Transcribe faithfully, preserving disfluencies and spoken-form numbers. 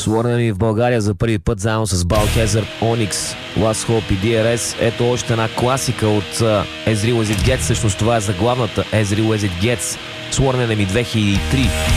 Sworn в България за първи път заедно с Balthazar, Onyx, Last Hope и Ди Ар Ес. Ето още една класика от uh, As Real As It Gets. Всъщност това е заглавната As Real As It Gets. Sworn две хиляди и три.